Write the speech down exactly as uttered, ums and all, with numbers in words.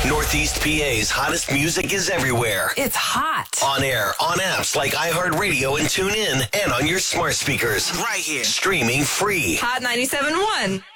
Northeast P A's hottest music is everywhere. It's hot. On air, on apps like iHeartRadio and TuneIn, and on your smart speakers. Right here. Streaming free. Hot ninety-seven point one.